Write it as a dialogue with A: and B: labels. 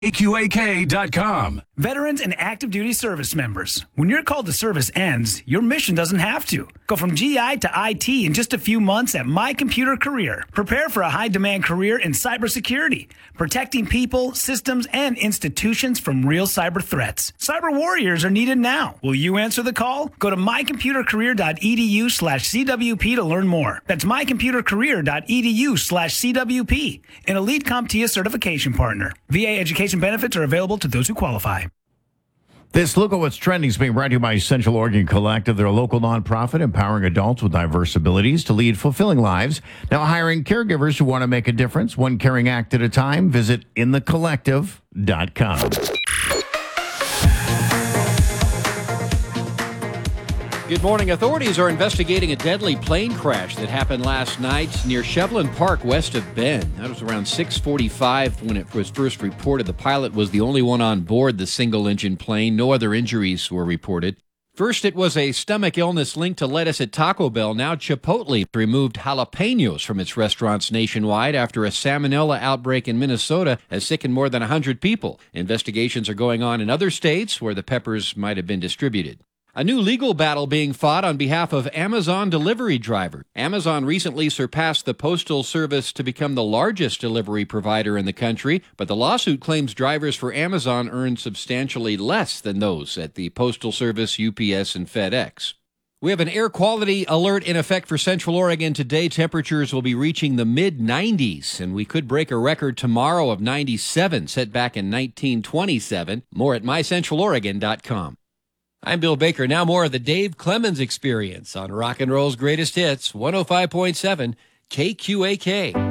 A: KQAK.com.
B: Veterans and active duty service members. When your call to service ends, your mission doesn't have to. Go from GI to IT in just a few months at My Computer Career. Prepare for a high-demand career in cybersecurity, protecting people, systems, and institutions from real cyber threats. Cyber warriors are needed now. Will you answer the call? Go to mycomputercareer.edu/CWP to learn more. That's mycomputercareer.edu/CWP, an Elite CompTIA certification partner. VA education benefits are available to those who qualify.
C: This Look at What's Trending is being brought to you by Central Oregon Collective. They're a local nonprofit empowering adults with diverse abilities to lead fulfilling lives. Now hiring caregivers who want to make a difference, one caring act at a time. Visit inthecollective.com.
D: Good morning. Authorities are investigating a deadly plane crash that happened last night near Shevlin Park, west of Bend. That was around 6:45 when it was first reported. The pilot was the only one on board the single-engine plane. No other injuries were reported. First, it was a stomach illness linked to lettuce at Taco Bell. Now Chipotle removed jalapenos from its restaurants nationwide after a salmonella outbreak in Minnesota has sickened more than 100 people. Investigations are going on in other states where the peppers might have been distributed. A new legal battle being fought on behalf of Amazon delivery drivers. Amazon recently surpassed the Postal Service to become the largest delivery provider in the country, but the lawsuit claims drivers for Amazon earn substantially less than those at the Postal Service, UPS, and FedEx. We have an air quality alert in effect for Central Oregon today. Temperatures will be reaching the mid-90s, and we could break a record tomorrow of 97, set back in 1927. More at mycentraloregon.com. I'm Bill Baker. Now more of the Dave Clemens Experience on Rock and Roll's Greatest Hits, 105.7 KQAK.